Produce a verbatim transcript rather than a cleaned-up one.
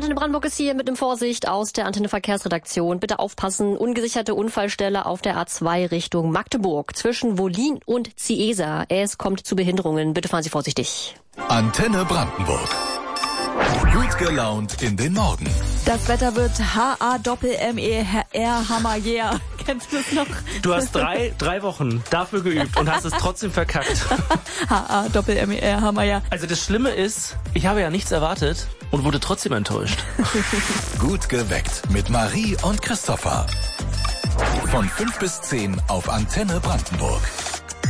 Antenne Brandenburg ist hier mit einem Vorsicht aus der Antenne Verkehrsredaktion. Bitte aufpassen, ungesicherte Unfallstelle auf der A zwei Richtung Magdeburg zwischen Wollin und Ciesa. Es kommt zu Behinderungen. Bitte fahren Sie vorsichtig. Antenne Brandenburg. Gut gelaunt in den Morgen. Das Wetter wird H A Doppel M E R Hammer yeah. Kennst du das noch? Du hast drei, drei Wochen dafür geübt und hast es trotzdem verkackt. H A Doppel M E R Hammer yeah. Also das Schlimme ist, ich habe ja nichts erwartet und wurde trotzdem enttäuscht. Gut geweckt mit Marie und Christopher. Von fünf bis zehn auf Antenne Brandenburg.